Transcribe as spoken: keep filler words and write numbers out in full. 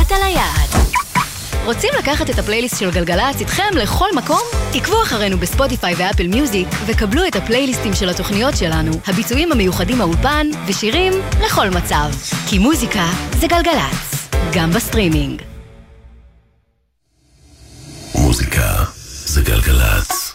הגעת ליעד. רוצים לקחת את הפלייליסט של גלגלצ איתכם לכל מקום? עקבו אחרינו בספוטיפיי ואפל מיוזיק וקבלו את הפלייליסטים של התוכניות שלנו, הביצועים המיוחדים מהאולפן ושירים לכל מצב. כי מוזיקה זה גלגלצ, גם בסטרימינג. מוזיקה זה גלגלצ.